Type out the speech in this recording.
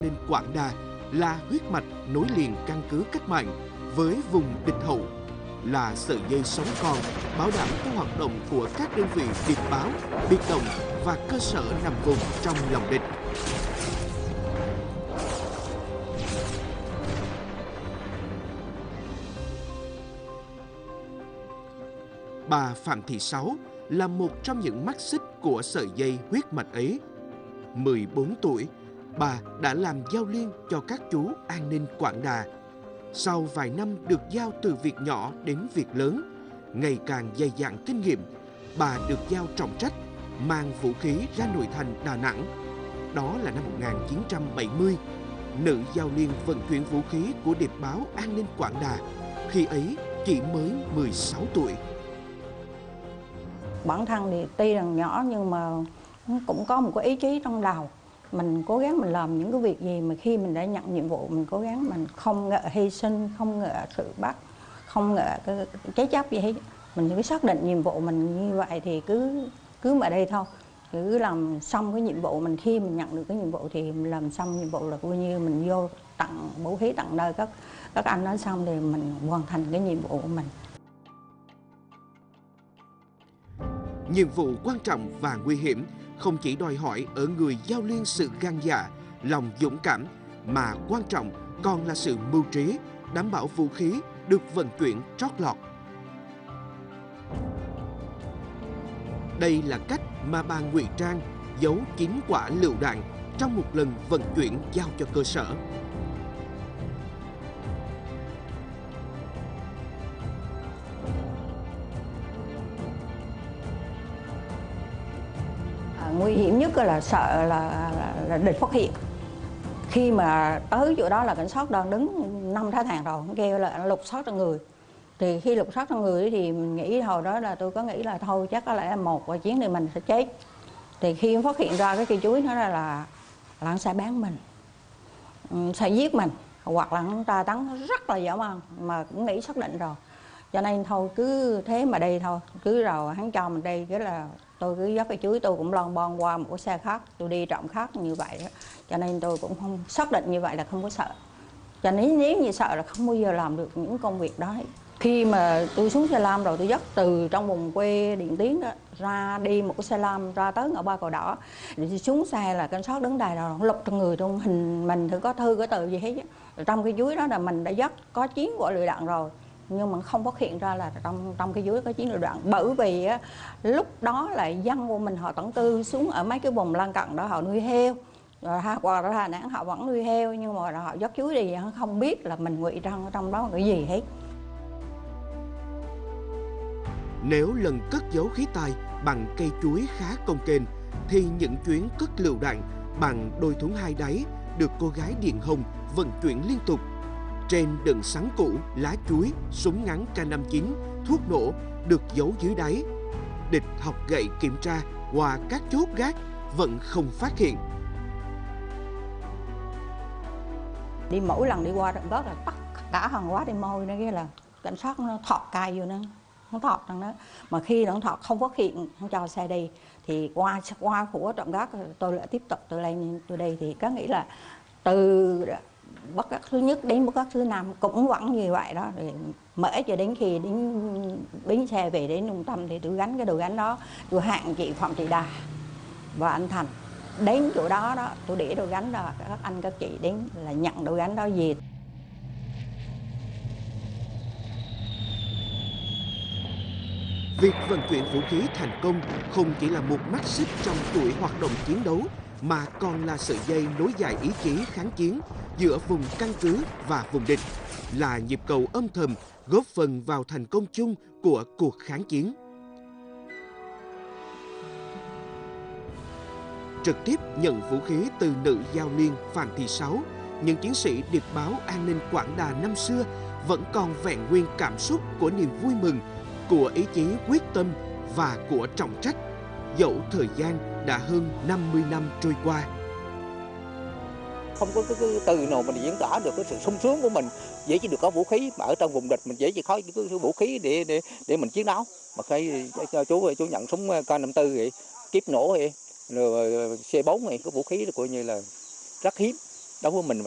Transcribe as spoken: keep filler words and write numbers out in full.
Nên Quảng Đà là huyết mạch nối liền căn cứ cách mạng với vùng địch hậu, là sợi dây sống còn bảo đảm cho hoạt động của các đơn vị điệp báo, biệt động và cơ sở nằm vùng trong lòng địch. Bà Phạm Thị Sáu là một trong những mắt xích của sợi dây huyết mạch ấy. mười bốn tuổi, bà đã làm giao liên cho các chú an ninh Quảng Đà. Sau vài năm được giao từ việc nhỏ đến việc lớn, ngày càng dày dặn kinh nghiệm, bà được giao trọng trách mang vũ khí ra nội thành Đà Nẵng. Đó là năm một nghìn chín trăm bảy mươi, nữ giao liên vận chuyển vũ khí của điệp báo an ninh Quảng Đà, khi ấy chỉ mới mười sáu tuổi. Bản thân thì tuy rằng nhỏ nhưng mà cũng có một cái ý chí trong đầu. Mình cố gắng mình làm những cái việc gì mà khi mình đã nhận nhiệm vụ mình cố gắng mình không ngại hy sinh, không ngại sự bắt, không ngại cái cháy chấp gì hết. Mình cứ xác định nhiệm vụ mình như vậy thì cứ cứ ở đây thôi. Cứ làm xong cái nhiệm vụ mình, khi mình nhận được cái nhiệm vụ thì mình làm xong nhiệm vụ là coi như mình vô tặng vũ khí tặng nơi các các anh nói xong thì mình hoàn thành cái nhiệm vụ của mình. Nhiệm vụ quan trọng và nguy hiểm không chỉ đòi hỏi ở người giao liên sự gan dạ, lòng dũng cảm, mà quan trọng còn là sự mưu trí, đảm bảo vũ khí được vận chuyển trót lọt. Đây là cách mà bà ngụy trang giấu chín quả lựu đạn trong một lần vận chuyển giao cho cơ sở. Nguy hiểm nhất là sợ là, là địch phát hiện. Khi mà tới chỗ đó là cảnh sát đang đứng năm tháng hàng rồi, kêu là lục soát trong người. Thì khi lục soát trong người thì mình nghĩ hồi đó là tôi có nghĩ là thôi chắc có lẽ là một và chiến thì mình sẽ chết. Thì khi phát hiện ra cái cây chuối nó là là hắn sẽ bán mình, sẽ giết mình, hoặc là hắn tra tấn rất là dã man mà cũng nghĩ xác định rồi. Cho nên thôi cứ thế mà đi thôi, cứ rồi hắn cho mình đi, cái là tôi cứ dắt cái chuối, tôi cũng lon bon qua một cái xe khác, tôi đi trộm khác như vậy đó. Cho nên tôi cũng không xác định như vậy là không có sợ. Cho nên nếu như sợ là không bao giờ làm được những công việc đó. Khi mà tôi xuống xe lam rồi tôi dắt từ trong vùng quê Điện Tiến đó, ra đi một cái xe lam ra tới ngã ba Cờ Đỏ. Thì xuống xe là cảnh sát đứng đài rồi lục trong người trong hình mình thì có thư có từ gì hết. Trong cái chuối đó là mình đã dắt có chín quả lựu đạn rồi. Nhưng mà không phát hiện ra là trong trong cái dưới có chiến lựu đạn, bởi vì á, lúc đó là dân của mình họ tận cư xuống ở mấy cái vùng lân cận đó họ nuôi heo, rồi hoặc là Đà Nẵng họ vẫn nuôi heo, nhưng mà họ dắt chuối đi họ không biết là mình ngụy trang ở trong đó cái gì hết. Nếu lần cất giấu khí tài bằng cây chuối khá công kênh, thì những chuyến cất lựu đạn bằng đôi thúng hai đáy được cô gái Điện Hồng vận chuyển liên tục. Trên đựng sắn cũ, lá chuối, súng ngắn K năm mươi chín, thuốc nổ được giấu dưới đáy. Địch học gậy kiểm tra qua các chốt gác vẫn không phát hiện. Đi mỗi lần đi qua trận gác là tất cả hàng hóa đi môi nó kia là cảnh sát nó thọt cay vô nó, nó thọt trong đó. Mà khi nó thọt không phát hiện, không cho xe đi thì qua qua của trận gác tôi lại tiếp tục tôi lên tôi đi, thì có nghĩ là từ Bắc Cát thứ nhất đến Bắc Cát thứ năm cũng vẫn như vậy đó. Rồi mở cho đến khi đến bến xe về đến trung tâm thì tôi gánh cái đồ gánh đó, tôi hẹn chị Phạm Thị Đà và anh Thành đến chỗ đó đó, tôi để đồ gánh đó, các anh các chị đến là nhận đồ gánh đó về. Việc vận chuyển vũ khí thành công không chỉ là một mắt xích trong chuỗi hoạt động chiến đấu, mà còn là sợi dây nối dài ý chí kháng chiến giữa vùng căn cứ và vùng địch, là nhịp cầu âm thầm góp phần vào thành công chung của cuộc kháng chiến. Trực tiếp nhận vũ khí từ nữ giao liên Phạm Thị Sáu, những chiến sĩ điệp báo an ninh Quảng Đà năm xưa vẫn còn vẹn nguyên cảm xúc của niềm vui mừng, của ý chí quyết tâm và của trọng trách, dẫu thời gian đã hơn năm mươi năm trôi qua. Không có cái, cái từ nào mình diễn tả được cái sự sung sướng của mình, dễ chỉ được có vũ khí, mà ở trong vùng địch mình dễ chỉ có cái vũ khí để để để mình chiến đấu. Mà khi chú chú nhận súng K năm mươi tư vậy, kiếp nổ vậy, rồi C bốn này, cái vũ khí coi như là rất hiếm. đối với mình